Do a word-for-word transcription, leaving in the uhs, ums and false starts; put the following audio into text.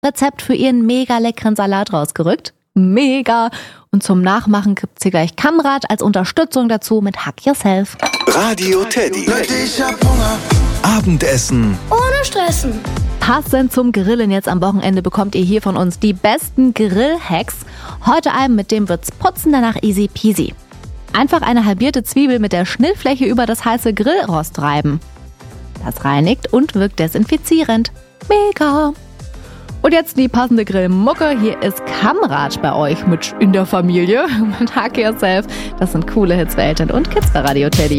Rezept für ihren mega leckeren Salat rausgerückt. Mega! Und zum Nachmachen gibt's hier gleich Kammrat als Unterstützung dazu mit Hack Yourself. Radio Teddy. Ich hab Hunger. Abendessen ohne Stressen. Passend zum Grillen jetzt am Wochenende bekommt ihr hier von uns die besten Grill-Hacks. Heute einem, mit dem wird's putzen, danach easy peasy. Einfach eine halbierte Zwiebel mit der Schnittfläche über das heiße Grillrost reiben. Das reinigt und wirkt desinfizierend. Mega! Und jetzt die passende Grillmucke. Hier ist Kammrat bei euch mit in der Familie mit Hack Yourself. Das sind coole Hits für Eltern und Kids bei Radio Teddy.